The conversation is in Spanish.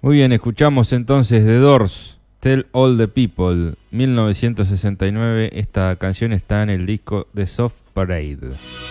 Muy bien, escuchamos entonces The Doors, Tell All the People, 1969. Esta canción está en el disco The Soft Parade.